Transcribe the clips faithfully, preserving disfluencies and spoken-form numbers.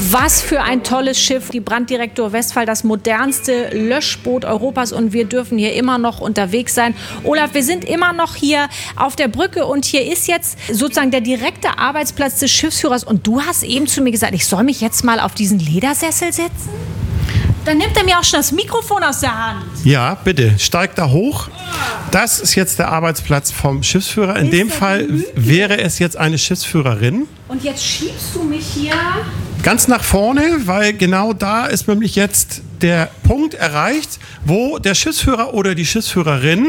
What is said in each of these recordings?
Was für ein tolles Schiff, die Branddirektor Westphal, das modernste Löschboot Europas, und wir dürfen hier immer noch unterwegs sein. Olaf, wir sind immer noch hier auf der Brücke und hier ist jetzt sozusagen der direkte Arbeitsplatz des Schiffsführers, und du hast eben zu mir gesagt, ich soll mich jetzt mal auf diesen Ledersessel setzen? Dann nimmt er mir auch schon das Mikrofon aus der Hand. Ja, bitte, steig da hoch. Das ist jetzt der Arbeitsplatz vom Schiffsführer. In dem Fall wäre es jetzt eine Schiffsführerin. Und jetzt schiebst du mich hier ganz nach vorne, weil genau da ist nämlich jetzt der Punkt erreicht, wo der Schiffsführer oder die Schiffsführerin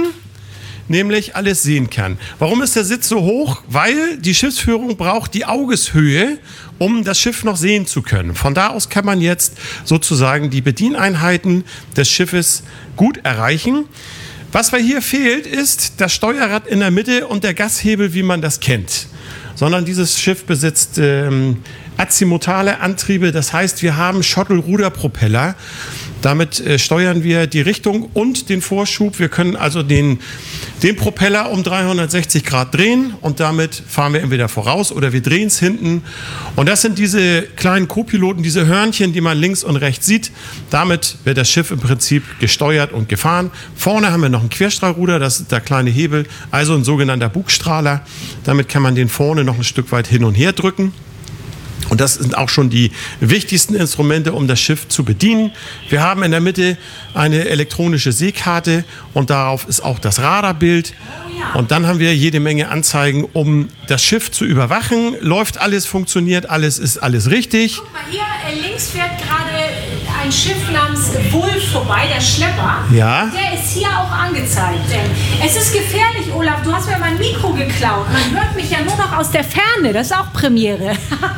nämlich alles sehen kann. Warum ist der Sitz so hoch? Weil die Schiffsführung braucht die Augeshöhe, um das Schiff noch sehen zu können. Von da aus kann man jetzt sozusagen die Bedieneinheiten des Schiffes gut erreichen. Was hier fehlt, ist das Steuerrad in der Mitte und der Gashebel, wie man das kennt. Sondern dieses Schiff besitzt ähm, azimutale Antriebe, das heißt, wir haben Shuttle-Ruderpropeller. Damit äh, steuern wir die Richtung und den Vorschub. Wir können also den, den Propeller um dreihundertsechzig Grad drehen und damit fahren wir entweder voraus oder wir drehen es hinten. Und das sind diese kleinen Co-Piloten, diese Hörnchen, die man links und rechts sieht. Damit wird das Schiff im Prinzip gesteuert und gefahren. Vorne haben wir noch ein Querstrahlruder, das ist der kleine Hebel, also ein sogenannter Bugstrahler. Damit kann man den vorne noch ein Stück weit hin und her drücken. Und das sind auch schon die wichtigsten Instrumente, um das Schiff zu bedienen. Wir haben in der Mitte eine elektronische Seekarte und darauf ist auch das Radarbild. Und dann haben wir jede Menge Anzeigen, um das Schiff zu überwachen. Läuft alles, funktioniert alles, ist alles richtig. Guck mal, hier links fährt gerade ein Schiff namens Wolf vorbei, der Schlepper. Ja. Der ist hier auch angezeigt. Es ist gefährlich, Olaf, du hast mir mein Mikro geklaut. Man hört mich ja nur noch aus der Ferne, das ist auch Premiere.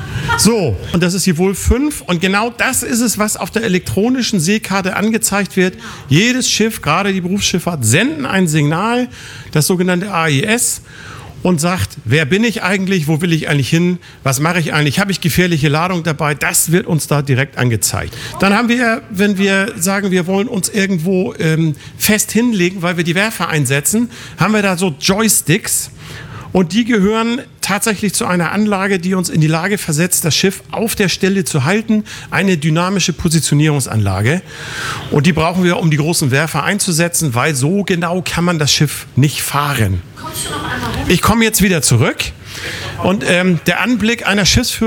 So, und das ist die Wolf fünf und genau das ist es, was auf der elektronischen Seekarte angezeigt wird. Genau. Jedes Schiff, gerade die Berufsschifffahrt, senden ein Signal, das sogenannte A I S, und sagt, wer bin ich eigentlich, wo will ich eigentlich hin, was mache ich eigentlich, habe ich gefährliche Ladung dabei, das wird uns da direkt angezeigt. Dann haben wir, wenn wir sagen, wir wollen uns irgendwo ähm, fest hinlegen, weil wir die Werfer einsetzen, haben wir da so Joysticks. Und die gehören tatsächlich zu einer Anlage, die uns in die Lage versetzt, das Schiff auf der Stelle zu halten. Eine dynamische Positionierungsanlage. Und die brauchen wir, um die großen Werfer einzusetzen, weil so genau kann man das Schiff nicht fahren. Ich komme jetzt wieder zurück. Und ähm, der Anblick einer Schiffsführung